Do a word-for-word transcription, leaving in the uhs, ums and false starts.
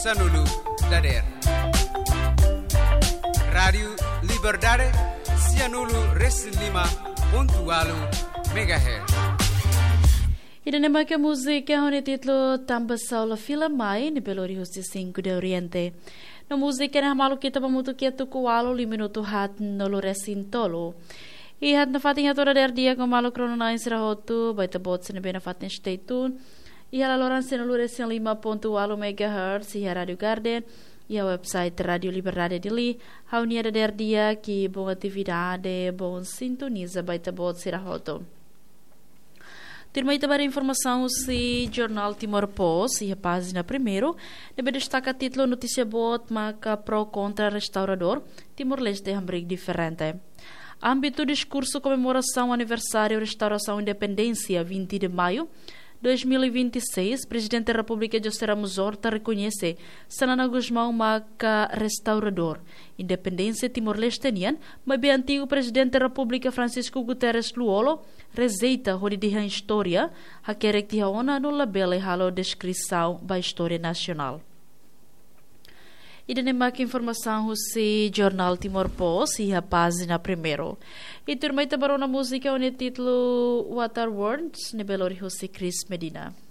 Sanulu Dader Radio Liberdade Cianulu Reslima Pontualu Megahertz. E nema que a música é o título Tamba Saula Fila Mai ni Belo Horizonte cinco de Oriente. Na música é malu kita mamutu que tu kualo li minuto hat no loresin tolo. E hat na fatinha toda der dia com malu crono na insira hotu baita bot se bena fatin stay tune. E a Lorenzo no loresin lima ponto alo megahertz e a Radio Garden e a website Radio Liberdade de Li. A unia der dia que boa atividade, bom sintoniza baita bot se hotu. Termita para informação se Jornal Timor Post e a página primeiro deve destacar título notícia bot marca pro contra restaurador Timor-Leste hambrick diferente. Âmbito discurso comemoração aniversário restauração independência vinte de maio dois mil e vinte e seis, Presidente da República José Ramos Horta reconhece Sanana Guzmão marca restaurador independência Timor-Leste, mas bem antigo Presidente da República Francisco Guterres Luolo rezeita onde diz a história, a que rectia ona no labelo e halo descrição da história nacional. E de mais informação o Jornal Timor Post e a página primeiro. E turma ita barona música o título Water Words ne Belo Horizonte Chris Medina.